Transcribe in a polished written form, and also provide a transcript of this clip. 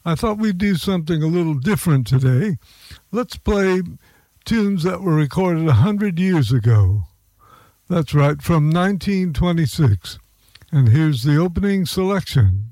I thought we'd do something a little different today. Let's play tunes that were recorded 100 years ago. That's right, from 1926. And here's the opening selection.